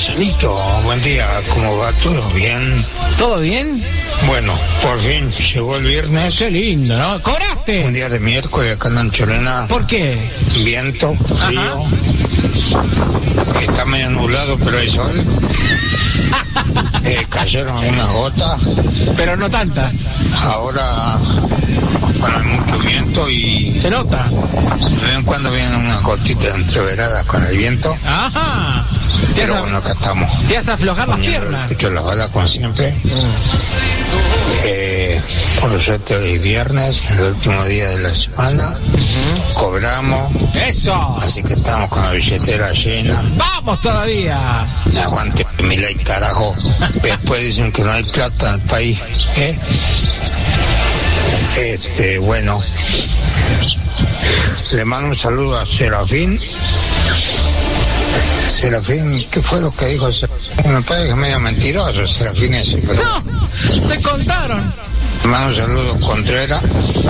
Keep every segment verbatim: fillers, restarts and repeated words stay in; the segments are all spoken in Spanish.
Marcelito, buen día, ¿cómo va? ¿Todo bien? ¿Todo bien? Bueno, por fin llegó el viernes. Qué lindo, ¿no? ¿Cobraste? Un día de miércoles acá en Ancholena. ¿Por qué? Viento, frío. Ajá. Está medio nublado, pero hay sol. eh, cayeron unas gotas. Pero no tantas. Ahora, bueno, hay mucho viento y... Se nota. De vez en cuando vienen unas gotitas entreveradas con el viento. Ajá. Pero a... bueno, acá estamos. Te hace aflojar las piernas. Te echo las balas como siempre. Mm. Eh, por suerte hoy es viernes, el último día de la semana. Uh-huh. Cobramos. ¡Eso! Así que estamos con la billetera llena. ¡Vamos todavía! Aguante mi ley, carajo. Después dicen que no hay plata en el país. ¿Eh? Este, bueno. Le mando un saludo a Serafín. Serafín, ¿qué fue lo que dijo Serafín? Me parece que es medio mentiroso Serafín ese, pero... ¡No! ¡Te contaron! Le mando un saludo a Contreras,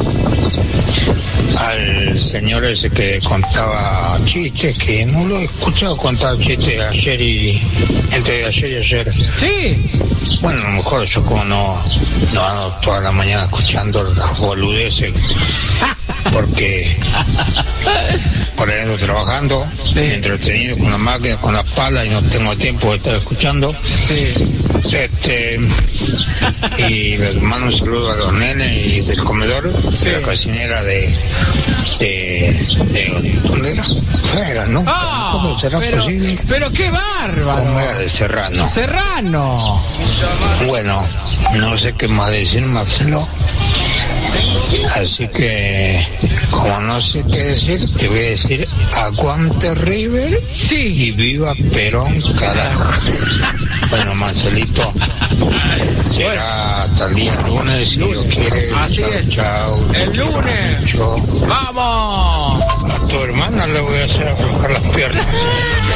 al señor ese que contaba chistes, que no lo he escuchado contar chistes ayer y... entre ayer y ayer. ¡Sí! Bueno, a lo mejor yo como no, no ando toda la mañana escuchando las boludeces, porque por ahí ando trabajando, sí, entretenido con la máquina, con la pala, y no tengo tiempo de estar escuchando. Sí. Este, y les mando un saludo a los nenes y del comedor, sí, de la cocinera de, de, de ¿dónde era? Fuera, ¿no? Oh, ¿Cómo será pero, posible? Pero qué bárbaro. ¿Cómo era? De Serrano. Serrano. Bueno, no sé qué más decir, Marcelo. Así que, como no sé qué decir, te voy a decir aguante River, sí, y viva Perón, carajo. Bueno, Marcelito, será hasta el día lunes, si Dios quiere. Así chau, es. Chau. El lunes. Chau. ¡Vamos! A tu hermana le voy a hacer aflojar las piernas.